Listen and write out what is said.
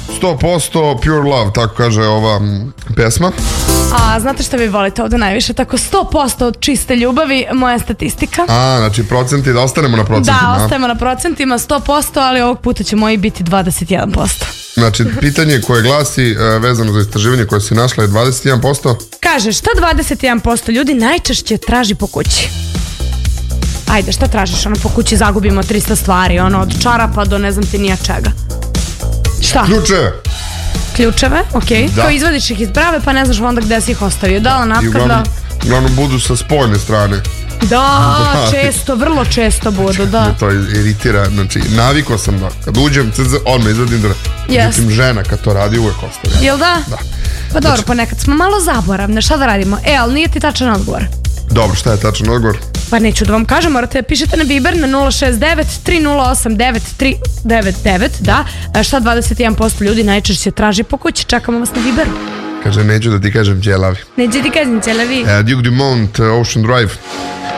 100% pure love, tako kaže ova pesma. A znate šta vi volite ovde najviše? Tako 100% od čiste ljubavi, moja statistika. Znači procenti, da ostanemo na procentima. Da, ostajemo na procentima 100%, ali ovog puta će moji biti 21%. Znači, pitanje koje glasi vezano za istraživanje koje si našla je 21%. Kaže, šta 21% ljudi najčešće traži po kući? Ajde, šta tražiš? Po kući zagubimo 300 stvari, od čarapa do ne znam ti nija čega. Šta? Ključeve, okej. Ko izvadiš ih iz brave pa ne znaš onda gde si ih ostavio. Da, onako da... Uglavnom budu sa spoljne strane. Da, često, vrlo često budu, da. To iritira, znači navikao sam da kad uđem, odmah izvadim da... Međutim, žena kad to radi uvek ostavlja. Jel da? Da. Pa dobro, ponekad smo malo zaboravne, šta da radimo? Ali nije ti tačan odgovor. Dobro, šta je tačan odgovor? Pa neću da vam kažem, morate pišete na Viber na 069-308-9399, da. Šta 21% ljudi najčešće traži po kući, čekamo vas na Viberu. Kaže, neću da ti kažem ćelavi. Neću ti kažem ćelavi. Duke Dumont, Ocean Drive.